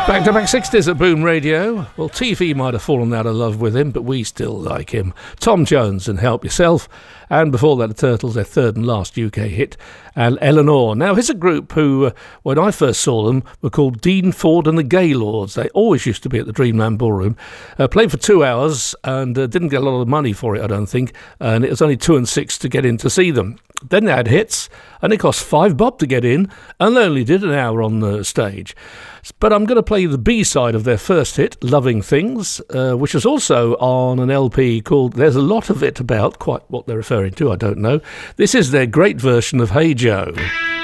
Back to back 60s at Boom Radio. Well, TV might have fallen out of love with him, but we still like him. Tom Jones and Help Yourself. And before that, the Turtles, their third and last UK hit, and Eleanor. Now, here's a group who, when I first saw them, were called Dean Ford and the Gaylords. They always used to be at the Dreamland Ballroom. Played for 2 hours and didn't get a lot of money for it, I don't think. And it was only 2 and 6 to get in to see them. Then they had hits, and it cost £5 to get in, and they only did an hour on the stage. But I'm going to play the B-side of their first hit, Loving Things, which was also on an LP called There's a Lot of It About, quite what they're referring to, I don't know. This is their great version of Hey Joe.